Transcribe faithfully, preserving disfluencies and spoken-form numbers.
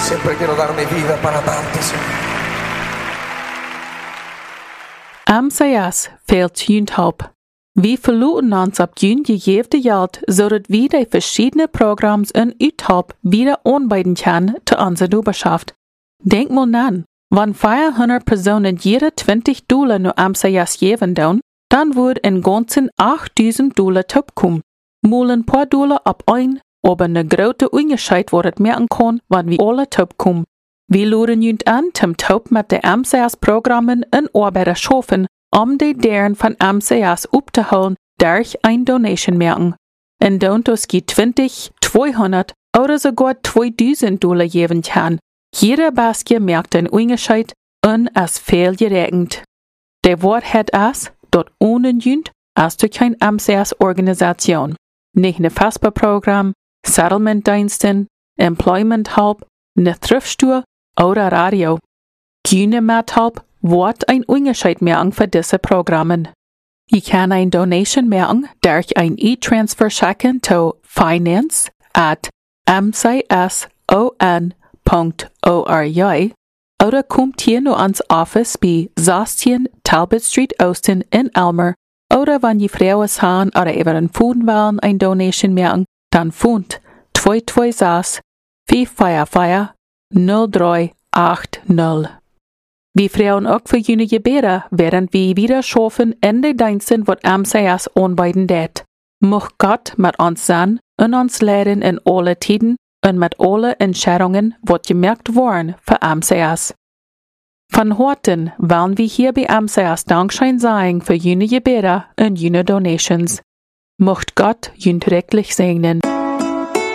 siempre quiero dar mi vida para amarte, Señor. Amsias fehlt Jünthalb. Wir verloren uns ab Jün gegeven Geld, zodat wir die verschiedenen Programms in Uthalb wieder anbieten können zu unserer Oberschaft. Denk mal nach, wenn vierhundert Personen jede zwanzig Dollar nur Amsias geben doen, dann wird in ganzen achttausend Dollar topkommen. Mal ein paar Dollar ab ein, aber eine große Unterschied wird merken kann, wenn wir alle topkommen. Wir laden jünt an, zum Top mit den Amsias-Programmen in Arbeit schaffen, um die deren von Amsias abzuholen, durch ein Donation merken. In Dontos geht zwanzig, zweihundert oder sogar zweitausend Dollar geben kann. Jeder Basket merkt einen Unterschied und es fehlt geregnet. Der Wort hat es, dort ohne jünt, als durch keine Amsias-Organisation. Nicht ein Fasper-Programm, Settlement-Diensten, Employment-Help, eine Thriftstore oder Radio. Keine Mithelp wird ein Unterschied merken für diese Programme. Ich kann eine Donation merken durch ein E-Transfer schicken zu finance at m c s o n punkt org oder kommt hier nur ans Office bei sechzehn Talbot Street Austin in Elmer oder wenn die Frauen haben oder über den Funden wollen eine Donation merken, dann Fund zwei zwei sechs, vier vier vier, null drei acht null. Wir freuen auch für jene Gebete, während wir wieder schaffen in den Diensten, was Amsias anbieten det. Mocht Gott mit uns sein und uns leiden in alle Tiden und mit alle Entscheidungen, was gemerkt worden für Amsias. Von heute wollen wir hier bei Amsias Dankschein sagen für jene Gebete und jene Donations. Mocht Gott jünt rechtlich segnen.